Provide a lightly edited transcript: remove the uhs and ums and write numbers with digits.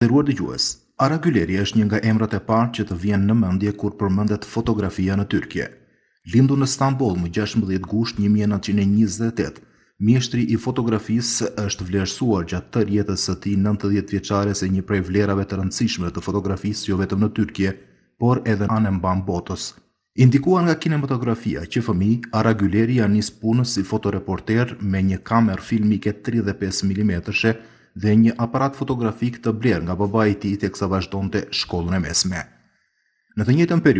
Nderuar dëgjues, Ara Güleri është një nga emrat e parë që të vjen në mendje kur përmendet fotografia në Tyrkje. Lindur në Stamboll më 16 gusht 1928, mjeshtri i fotografisë është vlerësuar gjatë tërë jetës së tij 90 vjeçare si një prej vlerave të rëndësishme të fotografisë jo vetëm në Tyrkje, por edhe në anë mban botës. Indikuar nga kinematografia që fëmijë, Ara Güleri ja nis punën si fotoreporter me një kamerë filmike 35 mm dhe një aparat fotografik të blerë nga babai i tij teksa vazhdonte shkollën e mesme. Në të njëjtën periudhë